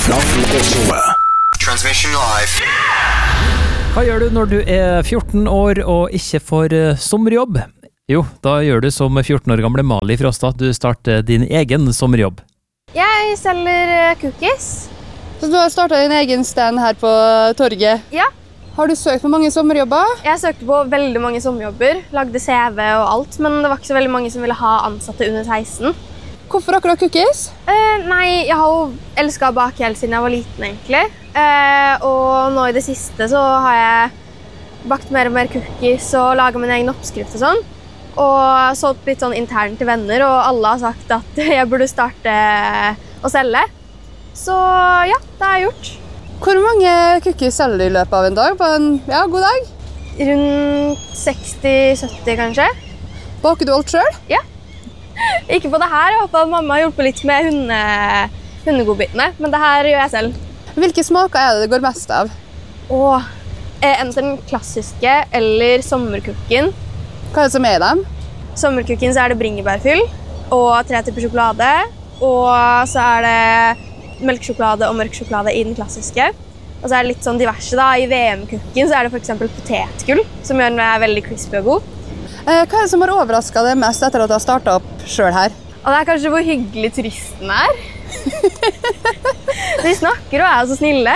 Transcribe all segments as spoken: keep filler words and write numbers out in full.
fra Frokostshowet. Transmission live. Hva gjør du når du er fjorten år og ikke får uh, sommerjobb? Jo, da gjør du som fjorten år gamle Mali Frosta. Du starter din egen sommerjobb. Jeg selger cookies. Så du har startet din egen stand her på torget? Ja. Har du søkt på mange sommerjobber? Jeg søkte på veldig mange sommerjobber, lagde C V og alt, men det var ikke så veldig mange som ville ha ansatte under seksten. Hvorfor akkurat cookies? Eh, nei, jeg har jo elsket å bake helt siden jeg var liten, egentlig. Eh, og nå i det siste så har jeg bakt mer og mer cookies og laget min egen oppskrift og sånn. Og solgt litt sånn internt til venner, og alle har sagt at jeg burde starte å selge. Så ja, det har jeg gjort. Hvor mange cookies selger du i løpet av en dag på en ja, god dag? Rundt seksti sytti kanskje. Baker du alt selv? Ja. Ikke på det her, jeg håper at mamma har hjulpet litt med hunde, hundegodbitene, men det her gjør jeg selv. Hvilke smaker er det det går mest av? Og enten den klassiske eller sommerkukken. Hva er det som er i dem? Sommerkukken så er det bringebærfyll og tre typer sjokolade, og så er det melksjokolade og mørk sjokolade i den klassiske. Og så er det litt sånn diverse da. I V M-kukken så er det for eksempel potetgull, som gjør den veldig crispy og god. Eh, hva er det som har overrasket deg mest etter at du har startet opp selv her? Og det er kanskje hvor hyggelig turisten er. De snakker og er så snille.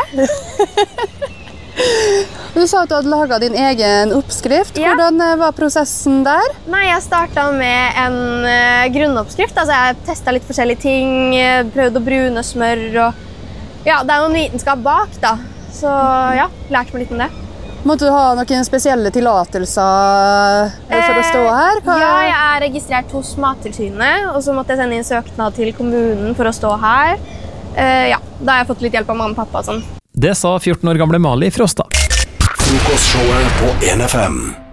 Du sa at du hadde laget din egen oppskrift. Ja. Hvordan var prosessen der? Nei, jeg startet med en uh, grunnoppskrift. Altså, jeg testet litt forskjellige ting, prøvde å brune smør og... Ja, det er noen vitenskap bak da. Så ja, lærte meg litt om det. Måtte du ha noen spesielle tillatelser for å stå her? Hva? Ja, jeg er registrert hos Mattilsynet, og så måtte jeg sende inn søknad til kommunen for å stå her. Uh, ja, da har jeg fått litt hjelp av mamma og pappa og sånn. Det sa fjorten år gamle Mali Frosta. Frokostshowet på en F M.